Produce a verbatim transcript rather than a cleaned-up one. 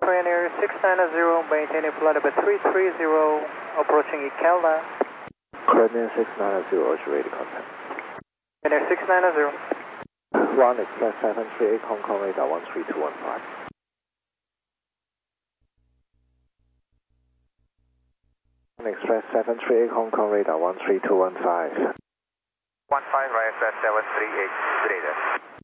Ryanair six nine zero, maintaining flight level three three zero, approaching Ikelda. Ryanair six nine zero is ready contact. Ryanair six nine zero. One Express seven three eight Hong Kong radar one three two one five. Express seven three eight Hong Kong radar one three two one five. one five, right, Express seven three eight, radar.